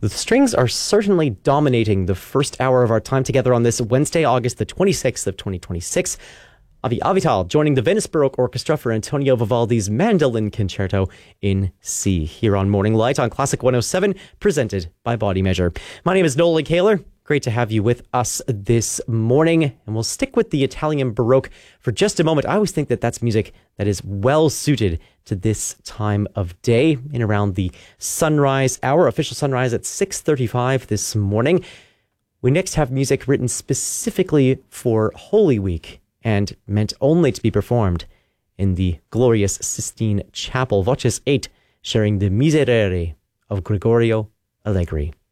The strings are certainly dominating the first hour of our time together on this Wednesday, August the 26th of 2026. Avi Avital joining the Venice Baroque Orchestra for Antonio Vivaldi's Mandolin Concerto in C here on Morning Light on Classic 107, presented by Body Measure. My name is Nolan Kaler. Great to have you with us this morning, and we'll stick with the Italian Baroque for just a moment. I always think that that's music that is well suited to this time of day, in around the sunrise hour, official sunrise at 6:35 this morning. We next have music written specifically for Holy Week and meant only to be performed in the glorious Sistine Chapel. Voces 8, sharing the Miserere of Gregorio Allegri.